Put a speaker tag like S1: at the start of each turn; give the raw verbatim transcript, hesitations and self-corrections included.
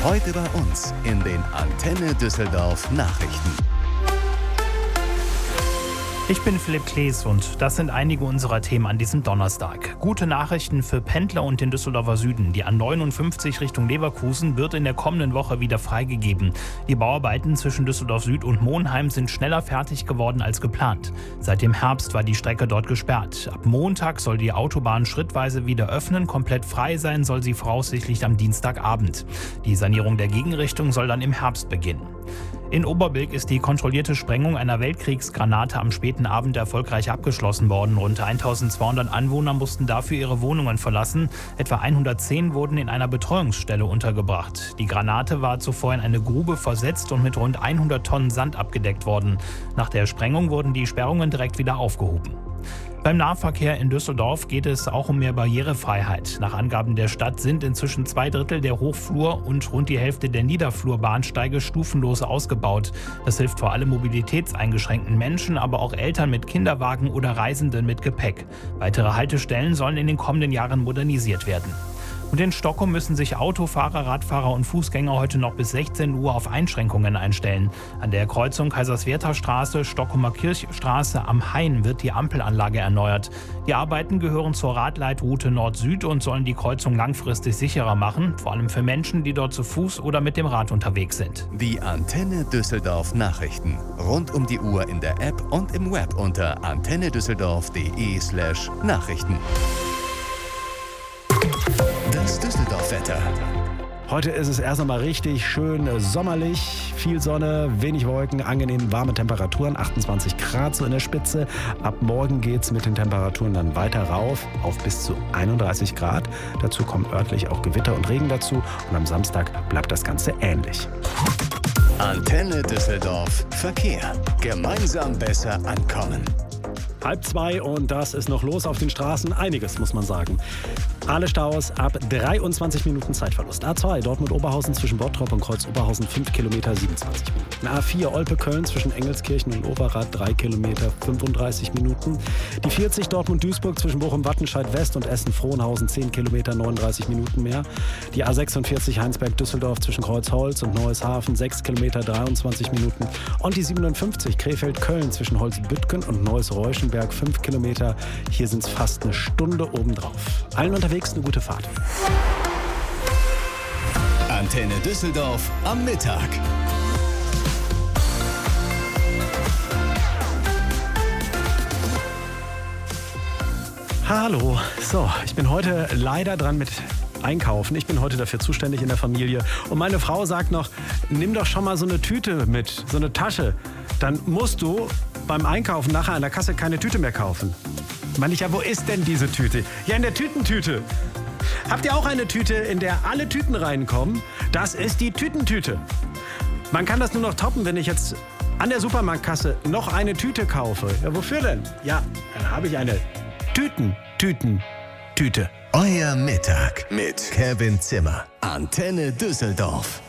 S1: Heute bei uns in den Antenne Düsseldorf Nachrichten.
S2: Ich bin Philipp Klees und das sind einige unserer Themen an diesem Donnerstag. Gute Nachrichten für Pendler und den Düsseldorfer Süden. Die A neunundfünfzig Richtung Leverkusen wird in der kommenden Woche wieder freigegeben. Die Bauarbeiten zwischen Düsseldorf Süd und Monheim sind schneller fertig geworden als geplant. Seit dem Herbst war die Strecke dort gesperrt. Ab Montag soll die Autobahn schrittweise wieder öffnen. Komplett frei sein soll sie voraussichtlich am Dienstagabend. Die Sanierung der Gegenrichtung soll dann im Herbst beginnen. In Oberbilk ist die kontrollierte Sprengung einer Weltkriegsgranate am späten Abend erfolgreich abgeschlossen worden. Rund eintausendzweihundert Anwohner mussten dafür ihre Wohnungen verlassen. Etwa hundertzehn wurden in einer Betreuungsstelle untergebracht. Die Granate war zuvor in eine Grube versetzt und mit rund hundert Tonnen Sand abgedeckt worden. Nach der Sprengung wurden die Sperrungen direkt wieder aufgehoben. Beim Nahverkehr in Düsseldorf geht es auch um mehr Barrierefreiheit. Nach Angaben der Stadt sind inzwischen zwei Drittel der Hochflur- und rund die Hälfte der Niederflurbahnsteige stufenlos ausgebaut. Das hilft vor allem mobilitätseingeschränkten Menschen, aber auch Eltern mit Kinderwagen oder Reisenden mit Gepäck. Weitere Haltestellen sollen in den kommenden Jahren modernisiert werden. Und in Stockholm müssen sich Autofahrer, Radfahrer und Fußgänger heute noch bis sechzehn Uhr auf Einschränkungen einstellen. An der Kreuzung Kaiserswerther-Straße, Stockholmer Kirchstraße am Hain wird die Ampelanlage erneuert. Die Arbeiten gehören zur Radleitroute Nord-Süd und sollen die Kreuzung langfristig sicherer machen, vor allem für Menschen, die dort zu Fuß oder mit dem Rad unterwegs sind.
S1: Die Antenne Düsseldorf Nachrichten. Rund um die Uhr in der App und im Web unter antennedüsseldorf.de slash Nachrichten. Das Düsseldorf-Wetter.
S3: Heute ist es erst einmal richtig schön sommerlich, viel Sonne, wenig Wolken, angenehm warme Temperaturen, achtundzwanzig Grad so in der Spitze. Ab morgen geht es mit den Temperaturen dann weiter rauf auf bis zu einunddreißig Grad. Dazu kommen örtlich auch Gewitter und Regen dazu und am Samstag bleibt das Ganze ähnlich.
S1: Antenne Düsseldorf Verkehr. Gemeinsam besser ankommen.
S3: Halb zwei und das ist noch los auf den Straßen. Einiges, muss man sagen. Alle Staus ab dreiundzwanzig Minuten Zeitverlust. A zwei Dortmund-Oberhausen zwischen Bottrop und Kreuz-Oberhausen fünf Kilometer siebenundzwanzig Minuten. A vier Olpe-Köln zwischen Engelskirchen und Overath drei Kilometer fünfunddreißig Minuten. Die vierzig Dortmund-Duisburg zwischen Bochum-Wattenscheid-West und Essen-Frohnhausen zehn Kilometer neununddreißig Minuten mehr. Die A sechsundvierzig Heinsberg-Düsseldorf zwischen Kreuzholz und Neueshafen sechs Kilometer dreiundzwanzig Minuten. Und die siebenundfünfzig Krefeld-Köln zwischen Holzbüttgen und Neuss-Reuschenberg fünf Kilometer. Hier sind es fast eine Stunde obendrauf. Allen unterwegs eine gute Fahrt.
S1: Antenne Düsseldorf am Mittag.
S3: Hallo, so, ich bin heute leider dran mit Einkaufen. Ich bin heute dafür zuständig in der Familie. Und meine Frau sagt noch, nimm doch schon mal so eine Tüte mit, so eine Tasche. Dann musst du beim Einkaufen nachher an der Kasse keine Tüte mehr kaufen. Meine ich, ja, wo ist denn diese Tüte? Ja, in der Tütentüte. Habt ihr auch eine Tüte, in der alle Tüten reinkommen? Das ist die Tütentüte. Man kann das nur noch toppen, wenn ich jetzt an der Supermarktkasse noch eine Tüte kaufe. Ja, wofür denn? Ja, dann habe ich eine Tüten-Tüten-Tüte.
S1: Euer Mittag mit Kevin Zimmer. Antenne Düsseldorf.